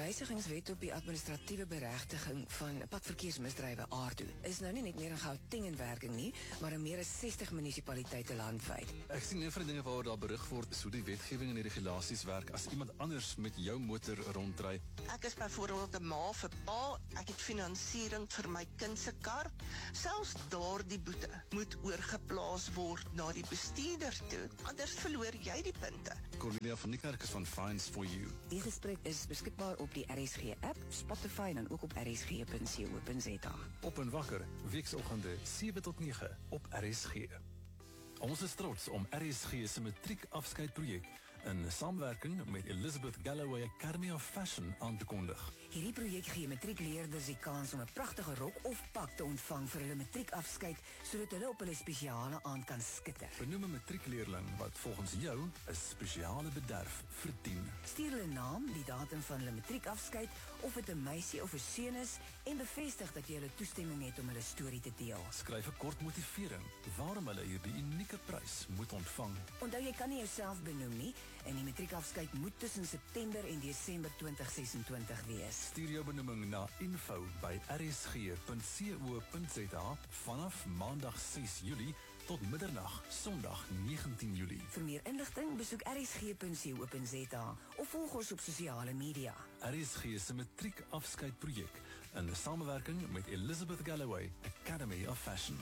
wysigingswet op die administratiewe beregtiging van padverkeersmisdrywe AARTO is nou nie net meer in Gauteng in werking nie, maar in meer as 60 munisipaliteite landwyd. Ek sien een van die dinge waar daar berig word is hoe die wetgewing en die regulasies werk as iemand anders met jou motor rondry. Ek is byvoorbeeld 'n ma vir pa, ek het finansiering vir my kind se kar. Selfs daardie boete moet oorgeplaas word na die bestuurder toe, anders verloor jy die punte. Cornelia van Niekerk is van Fines for You. Die gesprek is beskikbaar op die RSG app, Spotify en ook op rsg.co.za. Op en wakker, weeksoggende 7 tot 9 op RSG. Ons is trots om RSG se matriekafskeidprojek in saamwerking met Elizabeth Galloway Academy of Fashion aan te kondig. Hierdie projek gee matriekleerders die kans om 'n pragtige rok of pak te ontvang vir hulle matriekafskeid, sodat hulle op hulle spesiale aand kan skitter. Benoem 'n matriekleerling wat volgens jou 'n spesiale bederf verdien. Stuur hulle naam, die datum van hulle matriekafskeid, of dit 'n meisie of 'n seun is, en bevestig dat jy hulle toestemming het om hulle storie te deel. Skryf 'n kort motivering waarom hulle hierdie unieke prys moet ontvang. Onthou, jy kan nie jouself benoem nie, en die matriekafskeid moet tussen September en Desember 2026 wees. Stuur jou benoeming na info@rsg.co.za vanaf Maandag 6 Julie tot middernag Sondag 19 Julie. Vir meer inligting besoek rsg.co.za of volg ons op sosiale media. RSG se matriekafskeidprojek in samewerking met Elizabeth Galloway Academy of Fashion.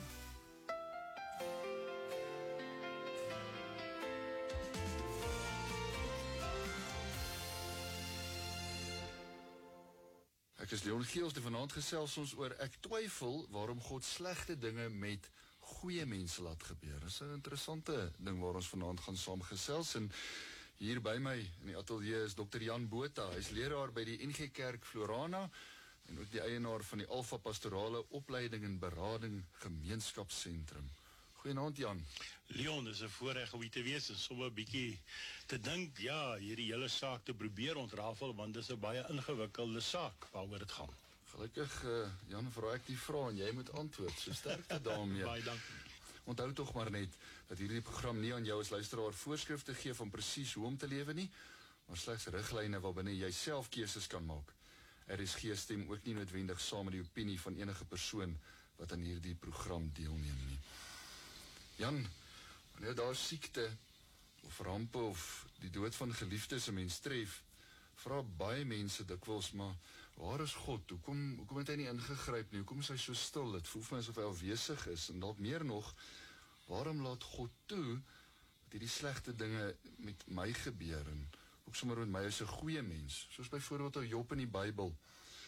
Ek is Leon Geels, die vanaand gesels ons oor ek twyfel waarom God slegte dinge met goeie mense laat gebeur. Dis 'n interessante ding waar ons vanaand gaan saam gesels, en hier by my in die ateljee is Dr. Jan Botha. Hy is leraar by die NG Kerk Florana en ook die eienaar van die Alpha Pastorale Opleiding en Berading Gemeenskapssentrum. Goeienaand Jan. Leon, dis 'n voorreg om hier te wees en sommer 'n bietjie te dink, ja, hierdie hele saak te probeer ontrafel, want dis 'n baie ingewikkelde saak waaroor dit gaan. Gelukkig, Jan, vra ek die vraag en jy moet antwoord. So sterkte daarmee. Baie dankie. Onthou tog maar net dat hierdie program nie aan jou as luisteraar voorskrifte gee van presies hoe om te lewe nie, maar slegs riglyne waarbinne jy self keuses kan maak. RSG stem ook nie noodwendig saam met die opinie van enige persoon wat aan hierdie program deelneem nie. Jan, wanneer daar siekte of rampe of die dood van geliefdes 'n mens tref, vra baie mense dikwels, maar waar is God? Hoekom het hy nie ingegryp nie? Hoekom is hy so stil? Dit voel vir my asof hy afwesig is, en dalk meer nog, waarom laat God toe dat hierdie slegte dinge met my gebeur, en ook sommer met my as 'n goeie mens, soos byvoorbeeld ou Job in die Bybel.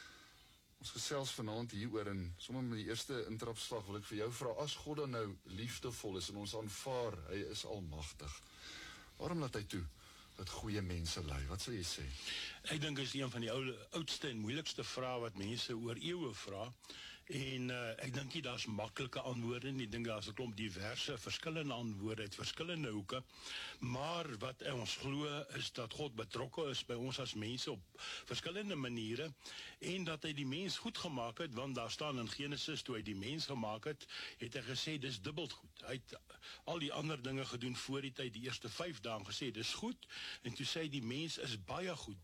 Ons gesels vanaand hieroor, en sommer met die eerste intrapslag wil ek vir jou vra, as God dan nou liefdevol is en ons aanvaar, hy is almagtig, waarom laat hy toe dat goeie mense ly? Wat sal jy sê? Ek dink is een van die oudste en moeilikste vrae wat mense oor eeue vra, en ek dink nie daar's maklike antwoorde nie. Ek dink daar's 'n klomp diverse verskillende antwoorde uit verskillende hoeke, maar wat ons glo is dat God betrokke is by ons as mense op verskillende maniere, en dat hy die mens goed gemaak het, want daar staan in Genesis, toe hy die mens gemaak het hy gesê, dis dubbel goed. Hy het al die ander dinge gedoen voor die tyd, die eerste 5 dae gesê, dis goed, en toe sê die mens is baie goed,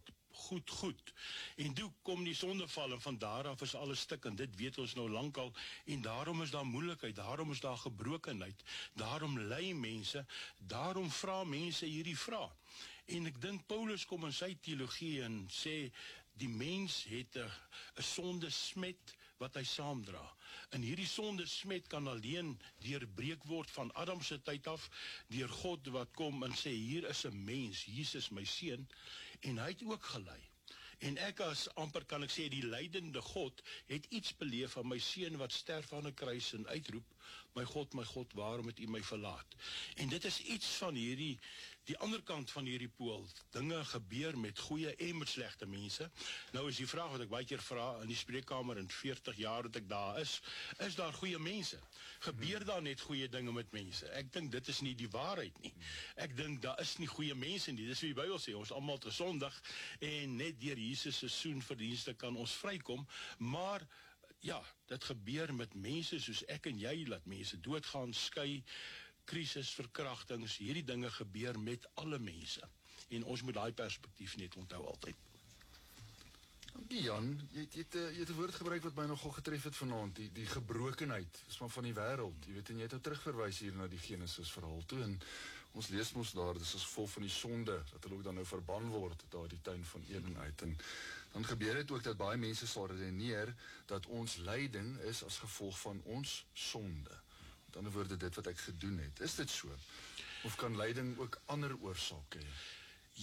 en toe kom die sondeval, en van daar af is alles stik, en dit weet ons nou lankal, en daarom is daar moeilikheid, daarom is daar gebrokenheid, daarom ly mense, daarom vra mense hierdie vraag. En ek dink Paulus kom in sy teologie en sê, die mens het 'n sondesmet wat hy saamdra. En hierdie sondesmet kan alleen deurbreek word van Adam se tyd af, deur God wat kom en sê, hier is 'n mens, Jesus my seun, en hy het ook gelei. En ek as amper kan ek sê die lydende God het iets beleef van my seun wat sterf aan 'n kruis en uitroep, my God, waarom het U my verlaat? En dit is iets van die ander kant van hierdie pool. Dinge gebeur met goeie en met slegte mense. Nou is die vraag wat ek baie keer vra in die spreekkamer in 40 jaar dat ek daar is daar goeie mense? Gebeur daar net goeie dinge met mense? Ek dink dit is nie die waarheid nie. Ek dink daar is nie goeie mense nie. Dis wat die Bybel sê, ons almal te sondig en net deur Jesus se soenverdienste kan ons vrykom, maar ja, dit gebeur met mense soos ek en jy, laat mense doodgaan, skei, krisis, verkrachtings, hierdie dinge gebeur met alle mense, en ons moet daai perspektief net onthou altyd. Dankie Jan, jy het 'n woord gebruik wat my nogal getref het vanaand, die gebrokenheid, is maar van die wêreld, jy weet, en jy het nou terugverwys hier na die Genesis verhaal toe, en ons lees mos daar, dis as gevolg van die sonde, dat hulle ook dan nou verban word, daar die tuin van Eden uit, en dan gebeur dit ook dat baie mense sal redeneer, dat ons lyding is as gevolg van ons sonde, met ander woorde dit wat ek gedoen het, is dit so? Of kan lyding ook ander oorsake hê?